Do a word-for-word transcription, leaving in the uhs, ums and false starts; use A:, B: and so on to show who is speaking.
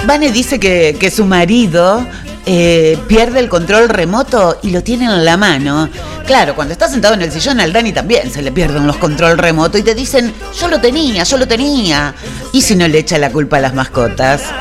A: Vane dice que, que su marido eh, pierde el control remoto y lo tiene en la mano. Claro, cuando estás sentado en el sillón, al Dani también se le pierden los control remoto y te dicen, yo lo tenía, yo lo tenía. Y si no le echa la culpa a las mascotas.